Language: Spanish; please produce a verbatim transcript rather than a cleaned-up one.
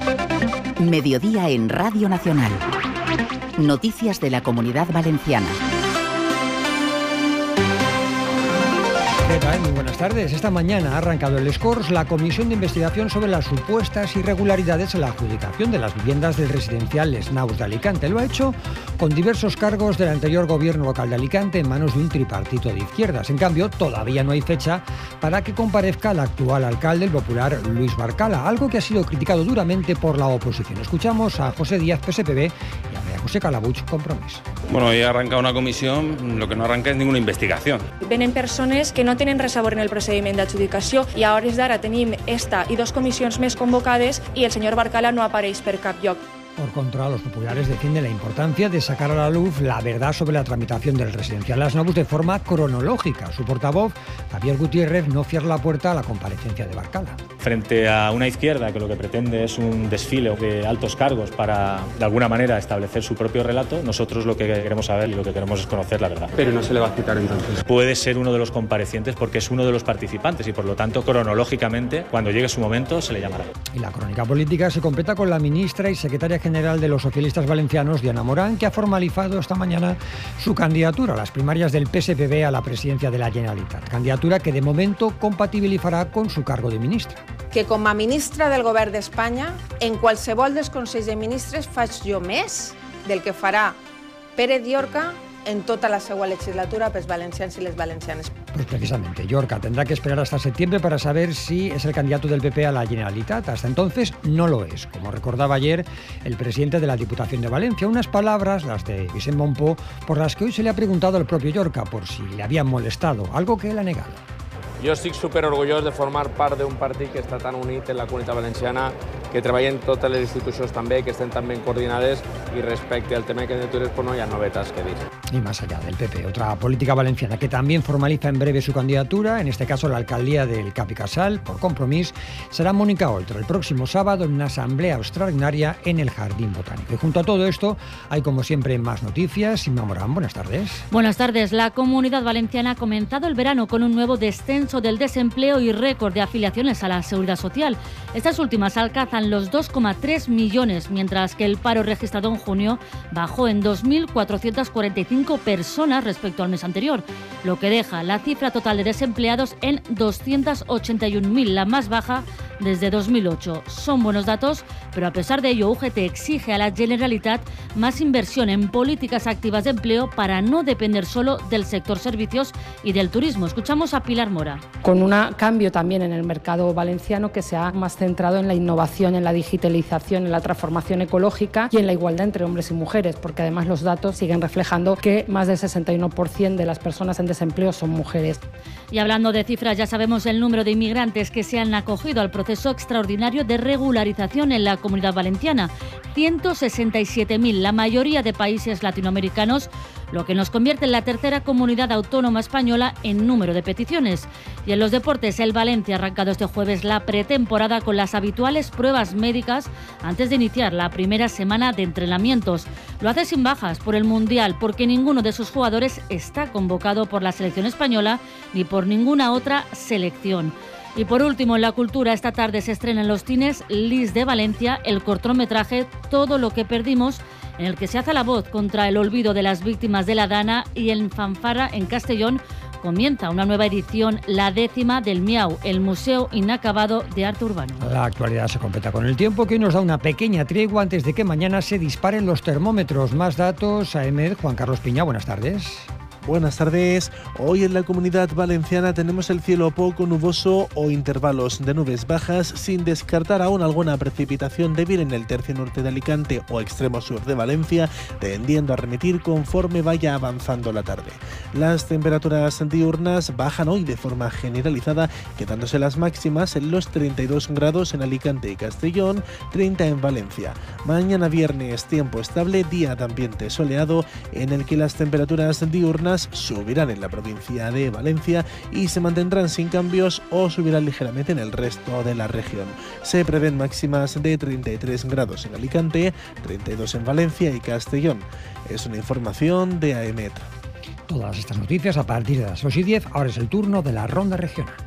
Mediodía en Radio Nacional. Noticias de la Comunidad Valenciana. ¿Qué tal? Muy buenas tardes. Esta mañana ha arrancado el Escors la comisión de investigación sobre las supuestas irregularidades en la adjudicación de las viviendas del residencial Les Naus de Alicante. Lo ha hecho con diversos cargos del anterior gobierno local de Alicante en manos de un tripartito de izquierdas. En cambio, todavía no hay fecha para que comparezca el actual alcalde, el popular Luis Barcala, algo que ha sido criticado duramente por la oposición. Escuchamos a José Díaz, P S P B, y a María José Calabuig, Compromís. Bueno, hoy ha arrancado una comisión, lo que no arranca es ninguna investigación. Venen persones que no tenen res a veure en el procediment d'adjudicació i a hores d'ara tenim esta i dos comissions més convocades i el senyor Barcala no apareix per cap lloc. Por contra, los populares defienden la importancia de sacar a la luz la verdad sobre la tramitación del residencial Las Naus de forma cronológica. Su portavoz, Javier Gutiérrez, no cierra la puerta a la comparecencia de Barcala. Frente a una izquierda que lo que pretende es un desfile de altos cargos para, de alguna manera, establecer su propio relato, nosotros lo que queremos saber y lo que queremos es conocer la verdad. Pero no se le va a citar entonces. Puede ser uno de los comparecientes porque es uno de los participantes y, por lo tanto, cronológicamente, cuando llegue su momento, se le llamará. Y la crónica política se completa con la ministra y secretaria general de los socialistas valencianos, Diana Morán, que ha formalizado esta mañana su candidatura a las primarias del P S P B a la presidencia de la Generalitat. Candidatura que de momento compatibilizarà con su cargo de ministra. Que com a ministra del Govern d'Espanya, en qualsevol dels Consells de Ministres faig jo més del que farà Pere Llorca en toda la seva legislatura pels valencians y les valencianes. Pues precisamente, Llorca tendrá que esperar hasta septiembre para saber si es el candidato del P P a la Generalitat. Hasta entonces no lo es, como recordaba ayer el presidente de la Diputación de Valencia. Unas palabras, las de Vicent Mompó, por las que hoy se le ha preguntado al propio Llorca por si le habían molestado, algo que él ha negado. Jo estic superorgullós de formar part d'un partit que està tan unit en la comunitat valenciana, que treballen totes les institucions també, que estén tan ben coordinades y respecte al tema de candidatures pues no hi ha novetats que dir. Y más allá del P P, otra política valenciana que también formaliza en breve su candidatura, en este caso la alcaldía del Cap i Casal, por Compromís, será Mónica Oltra el próximo sábado en una asamblea extraordinaria en el Jardín Botánico. Y junto a todo esto hay como siempre más noticias. Inma Morán, buenas tardes. Buenas tardes. La Comunidad Valenciana ha comenzado el verano con un nuevo descenso del desempleo y récord de afiliaciones a la Seguridad Social. Estas últimas alcanzan los dos coma tres millones, mientras que el paro registrado en junio bajó en dos mil cuatrocientas cuarenta y cinco personas respecto al mes anterior, lo que deja la cifra total de desempleados en doscientas ochenta y un mil, la más baja desde dos mil ocho. Son buenos datos, pero a pesar de ello, U G T exige a la Generalitat más inversión en políticas activas de empleo para no depender solo del sector servicios y del turismo. Escuchamos a Pilar Mora. Con un cambio también en el mercado valenciano que se ha más centrado en la innovación, en la digitalización, en la transformación ecológica y en la igualdad entre hombres y mujeres, porque además los datos siguen reflejando que más del sesenta y uno por ciento de las personas en desempleo son mujeres. Y hablando de cifras, ya sabemos el número de inmigrantes que se han acogido al proceso extraordinario de regularización en la Comunidad Valenciana. ciento sesenta y siete mil, la mayoría de países latinoamericanos, lo que nos convierte en la tercera comunidad autónoma española en número de peticiones. Y en los deportes, el Valencia ha arrancado este jueves la pretemporada con las habituales pruebas médicas antes de iniciar la primera semana de entrenamientos. Lo hace sin bajas por el Mundial, porque ninguno de sus jugadores está convocado por la selección española ni por ninguna otra selección. Y por último, en la cultura, esta tarde se estrena en los cines Lis de Valencia, el cortometraje Todo lo que perdimos, en el que se hace la voz contra el olvido de las víctimas de la Dana, y en Fanfara, en Castellón, comienza una nueva edición, la décima del Miau, el Museo Inacabado de Arte Urbano. La actualidad se completa con el tiempo, que hoy nos da una pequeña tregua antes de que mañana se disparen los termómetros. Más datos, A E M E D, Juan Carlos Piña, buenas tardes. Buenas tardes. Hoy en la Comunidad Valenciana tenemos el cielo poco nuboso o intervalos de nubes bajas, sin descartar aún alguna precipitación débil en el tercio norte de Alicante o extremo sur de Valencia, tendiendo a remitir conforme vaya avanzando la tarde. Las temperaturas diurnas bajan hoy de forma generalizada, quedándose las máximas en los treinta y dos grados en Alicante y Castellón, treinta en Valencia. Mañana viernes, tiempo estable, día de ambiente soleado, en el que las temperaturas diurnas subirán en la provincia de Valencia y se mantendrán sin cambios o subirán ligeramente en el resto de la región. Se prevén máximas de treinta y tres grados en Alicante, treinta y dos en Valencia y Castellón. Es una información de A E M E D. Todas estas noticias a partir de las ocho y diez. Ahora es el turno de la ronda regional.